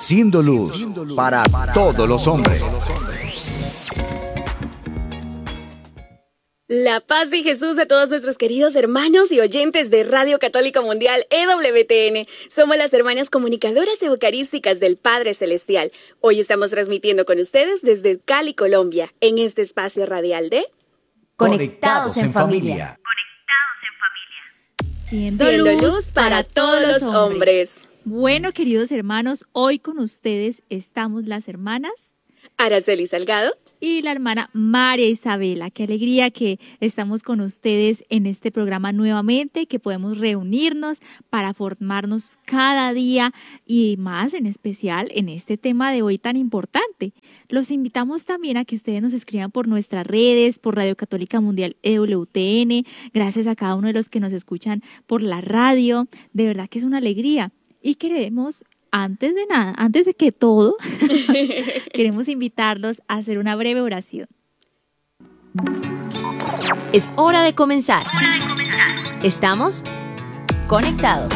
siendo luz para todos los hombres. La paz de Jesús a todos nuestros queridos hermanos y oyentes de Radio Católica Mundial EWTN. Somos las hermanas comunicadoras eucarísticas del Padre Celestial. Hoy estamos transmitiendo con ustedes desde Cali, Colombia, en este espacio radial de Conectados en Familia. Siendo luz para todos los hombres. Bueno, queridos hermanos, hoy con ustedes estamos las hermanas Araceli Salgado y la hermana María Isabela. Qué alegría que estamos con ustedes en este programa nuevamente, que podemos reunirnos para formarnos cada día y más en especial en este tema de hoy tan importante. Los invitamos también a que ustedes nos escriban por nuestras redes, por Radio Católica Mundial EWTN. Gracias a cada uno de los que nos escuchan por la radio. De verdad que es una alegría. Y queremos, antes de que todo, queremos invitarlos a hacer una breve oración. Es hora de comenzar. Estamos conectados.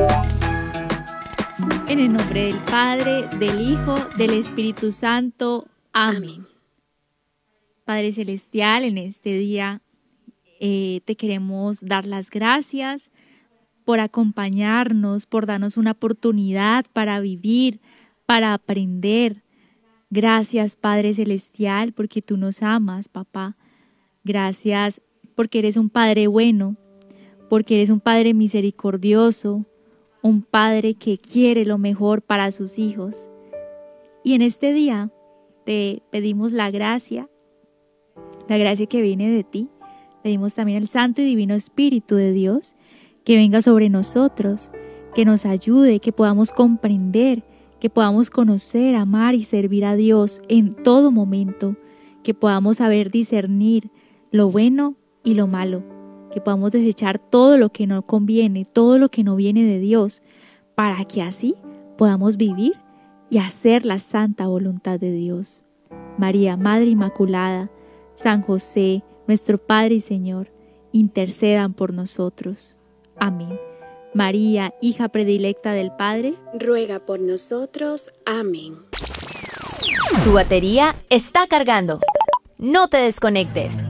En el nombre del Padre, del Hijo, del Espíritu Santo. Amén. Padre Celestial, en este día te queremos dar las gracias por acompañarnos, por darnos una oportunidad para vivir, para aprender. Gracias, Padre Celestial, porque tú nos amas, papá. Gracias porque eres un Padre bueno, porque eres un Padre misericordioso, un Padre que quiere lo mejor para sus hijos. Y en este día te pedimos la gracia que viene de ti. Pedimos también el Santo y Divino Espíritu de Dios, que venga sobre nosotros, que nos ayude, que podamos comprender, que podamos conocer, amar y servir a Dios en todo momento, que podamos saber discernir lo bueno y lo malo, que podamos desechar todo lo que no conviene, todo lo que no viene de Dios, para que así podamos vivir y hacer la santa voluntad de Dios. María, Madre Inmaculada, San José, nuestro Padre y Señor, intercedan por nosotros. Amén. María, hija predilecta del Padre, ruega por nosotros. Amén. Tu batería está cargando. No te desconectes.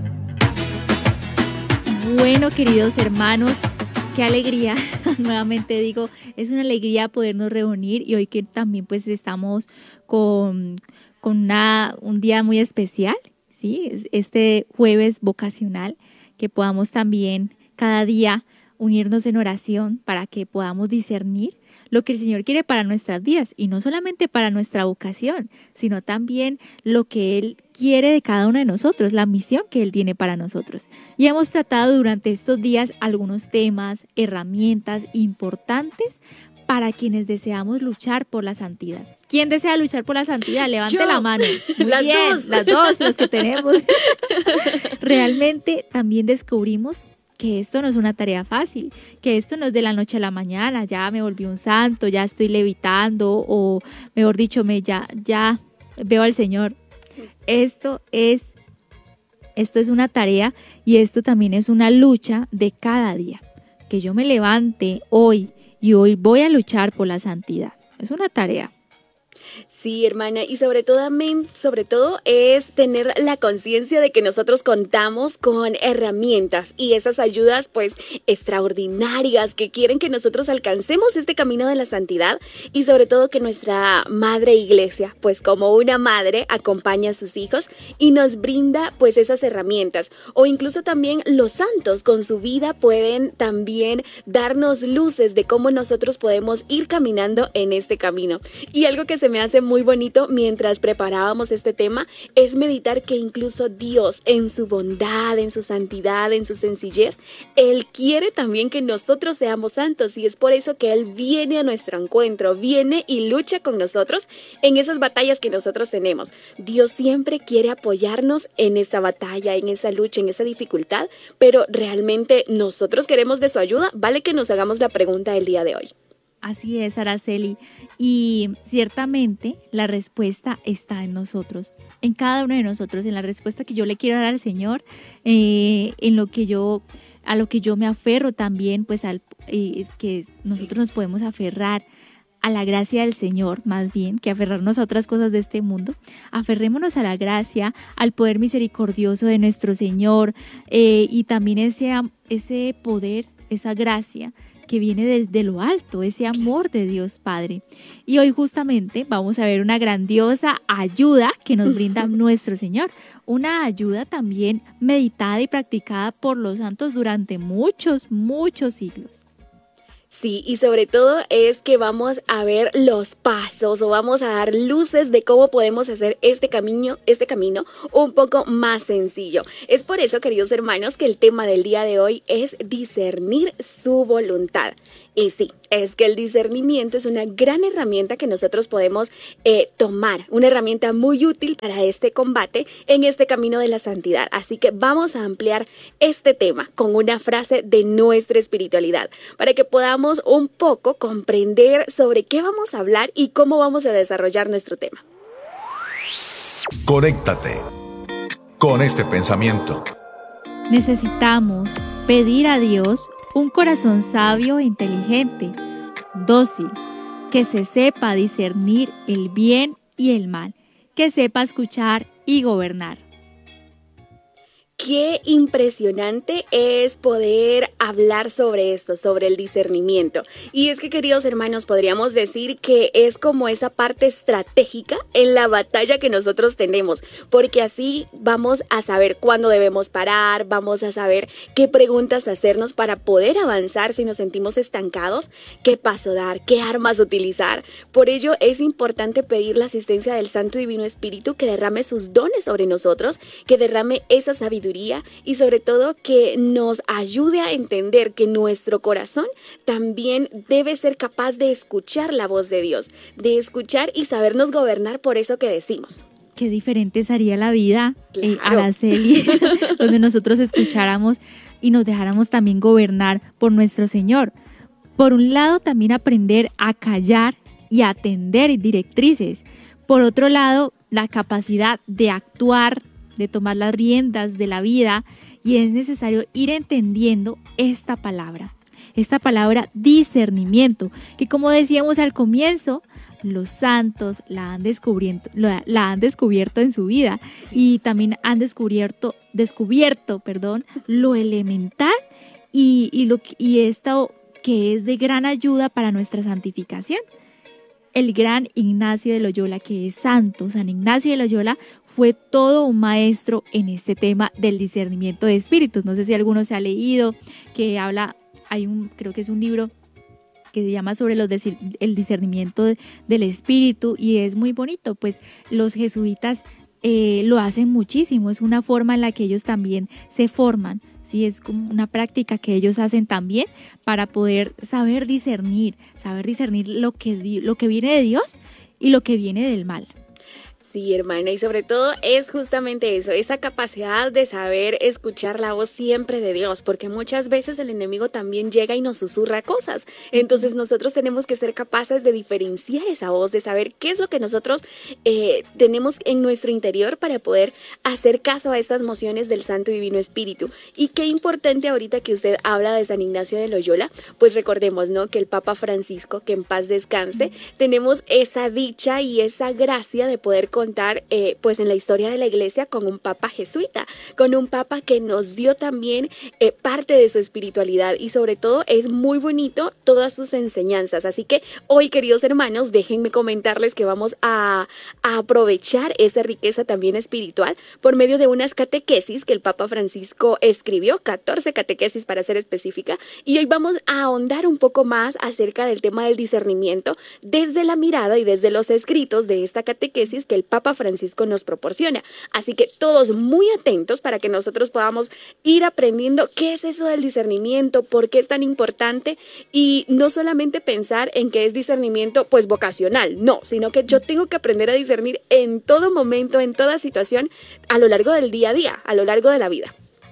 Bueno, queridos hermanos, qué alegría, nuevamente digo, es una alegría podernos reunir y hoy que también pues estamos con un día muy especial, ¿sí? Este jueves vocacional, que podamos también cada día unirnos en oración para que podamos discernir lo que el Señor quiere para nuestras vidas y no solamente para nuestra vocación, sino también lo que Él quiere de cada uno de nosotros, la misión que Él tiene para nosotros. Y hemos tratado durante estos días algunos temas, herramientas importantes para quienes deseamos luchar por la santidad. ¿Quién desea luchar por la santidad? Levante la mano. Muy las bien, dos. Las dos, los que tenemos. Realmente también descubrimos que esto no es una tarea fácil, que esto no es de la noche a la mañana, ya me volví un santo, ya estoy levitando o mejor dicho, ya veo al Señor. Esto es una tarea y esto también es una lucha de cada día. Que yo me levante hoy y hoy voy a luchar por la santidad. Es una tarea. Sí, hermana, y sobre todo es tener la conciencia de que nosotros contamos con herramientas y esas ayudas pues extraordinarias que quieren que nosotros alcancemos este camino de la santidad y sobre todo que nuestra Madre Iglesia pues como una madre acompaña a sus hijos y nos brinda pues esas herramientas o incluso también los santos con su vida pueden también darnos luces de cómo nosotros podemos ir caminando en este camino. Y algo que se me hace muy bonito mientras preparábamos este tema es meditar que incluso Dios en su bondad, en su santidad, en su sencillez, Él quiere también que nosotros seamos santos y es por eso que Él viene a nuestro encuentro, viene y lucha con nosotros en esas batallas que nosotros tenemos. Dios siempre quiere apoyarnos en esa batalla, en esa lucha, en esa dificultad, pero realmente nosotros queremos de su ayuda. Vale que nos hagamos la pregunta del día de hoy. Así es, Araceli. Y ciertamente la respuesta está en nosotros, en cada uno de nosotros, en la respuesta que yo le quiero dar al Señor, en lo que yo, a lo que yo me aferro también, pues es que nosotros nos podemos aferrar a la gracia del Señor, más bien, que aferrarnos a otras cosas de este mundo. Aferrémonos a la gracia, al poder misericordioso de nuestro Señor, y también ese poder, esa gracia que viene desde lo alto, ese amor de Dios Padre. Y hoy justamente vamos a ver una grandiosa ayuda que nos brinda nuestro Señor, una ayuda también meditada y practicada por los santos durante muchos, muchos siglos. Sí, y sobre todo es que vamos a ver los pasos o vamos a dar luces de cómo podemos hacer este camino un poco más sencillo. Es por eso, queridos hermanos, que el tema del día de hoy es discernir su voluntad. Y sí, es que el discernimiento es una gran herramienta que nosotros podemos tomar, una herramienta muy útil para este combate en este camino de la santidad. Así que vamos a ampliar este tema con una frase de nuestra espiritualidad para que podamos un poco comprender sobre qué vamos a hablar y cómo vamos a desarrollar nuestro tema. Conéctate con este pensamiento. Necesitamos pedir a Dios un corazón sabio e inteligente, dócil, que se sepa discernir el bien y el mal, que sepa escuchar y gobernar. Qué impresionante es poder hablar sobre esto, sobre el discernimiento. Y es que, queridos hermanos, podríamos decir que es como esa parte estratégica en la batalla que nosotros tenemos, porque así vamos a saber cuándo debemos parar, vamos a saber qué preguntas hacernos para poder avanzar si nos sentimos estancados, qué paso dar, qué armas utilizar. Por ello es importante pedir la asistencia del Santo Divino Espíritu que derrame sus dones sobre nosotros, que derrame esa sabiduría y sobre todo que nos ayude a entender que nuestro corazón también debe ser capaz de escuchar la voz de Dios, de escuchar y sabernos gobernar por eso que decimos. Qué diferente sería la vida, Claro. Araceli, donde nosotros escucháramos y nos dejáramos también gobernar por nuestro Señor. Por un lado, también aprender a callar y atender directrices. Por otro lado, la capacidad de actuar, de tomar las riendas de la vida, y es necesario ir entendiendo esta palabra discernimiento, que como decíamos al comienzo, los santos la han descubierto en su vida, y también han descubierto lo elemental y esto que es de gran ayuda para nuestra santificación. El gran Ignacio de Loyola, que es santo, San Ignacio de Loyola, fue todo un maestro en este tema del discernimiento de espíritus. No sé si alguno se ha leído, que habla, creo que es un libro que se llama sobre el discernimiento del espíritu, y es muy bonito. Pues los jesuitas lo hacen muchísimo, es una forma en la que ellos también se forman. Sí, es como una práctica que ellos hacen también para poder saber discernir lo que viene de Dios y lo que viene del mal. Sí, hermana, y sobre todo es justamente eso, esa capacidad de saber escuchar la voz siempre de Dios, porque muchas veces el enemigo también llega y nos susurra cosas. Entonces nosotros tenemos que ser capaces de diferenciar esa voz, de saber qué es lo que nosotros tenemos en nuestro interior para poder hacer caso a estas mociones del Santo y Divino Espíritu. Y qué importante ahorita que usted habla de San Ignacio de Loyola, pues recordemos, ¿no?, que el Papa Francisco, que en paz descanse, tenemos esa dicha y esa gracia de poder contar pues en la historia de la iglesia con un papa jesuita, con un papa que nos dio también parte de su espiritualidad, y sobre todo es muy bonito todas sus enseñanzas. Así que hoy, queridos hermanos, déjenme comentarles que vamos a aprovechar esa riqueza también espiritual por medio de unas catequesis que el Papa Francisco escribió, 14 catequesis para ser específica, y hoy vamos a ahondar un poco más acerca del tema del discernimiento desde la mirada y desde los escritos de esta catequesis que el Papa Francisco nos proporciona. Así que todos muy atentos para que nosotros podamos ir aprendiendo qué es eso del discernimiento, por qué es tan importante, y no solamente pensar en que es discernimiento pues vocacional, no, sino que yo tengo que aprender a discernir en todo momento, en toda situación, a lo largo del día a día, a lo largo de la vida.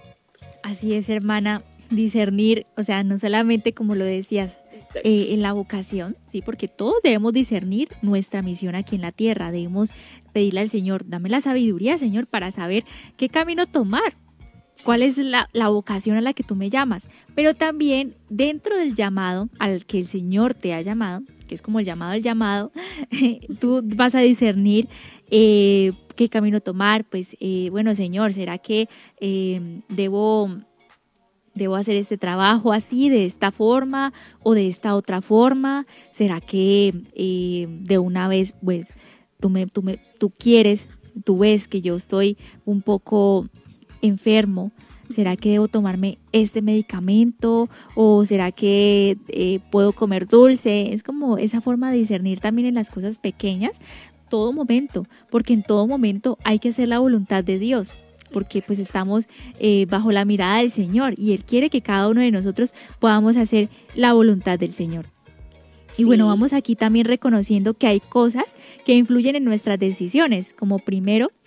Así es, hermana, discernir, o sea, no solamente como lo decías, en la vocación, sí, porque todos debemos discernir nuestra misión aquí en la tierra. Debemos pedirle al Señor, dame la sabiduría, Señor, para saber qué camino tomar, cuál es la vocación a la que tú me llamas. Pero también dentro del llamado al que el Señor te ha llamado, que es como el llamado, tú vas a discernir qué camino tomar. Pues bueno, Señor, ¿será que debo hacer este trabajo así, de esta forma o de esta otra forma? ¿Será que de una vez, pues, tú ves que yo estoy un poco enfermo? ¿Será que debo tomarme este medicamento? ¿O será que puedo comer dulce? Es como esa forma de discernir también en las cosas pequeñas, todo momento, porque en todo momento hay que hacer la voluntad de Dios, porque pues estamos bajo la mirada del Señor y Él quiere que cada uno de nosotros podamos hacer la voluntad del Señor. Y bueno, vamos aquí también reconociendo que hay cosas que influyen en nuestras decisiones, como primero